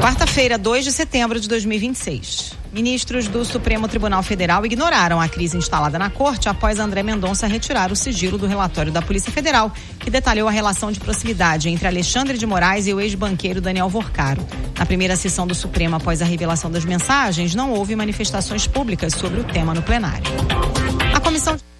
Quarta-feira, 2 de setembro de 2026. Ministros do Supremo Tribunal Federal ignoraram a crise instalada na corte após André Mendonça retirar o sigilo do relatório da Polícia Federal, que detalhou a relação de proximidade entre Alexandre de Moraes e o ex-banqueiro Daniel Vorcaro. Na primeira sessão do Supremo, após a revelação das mensagens, não houve manifestações públicas sobre o tema no plenário. A comissão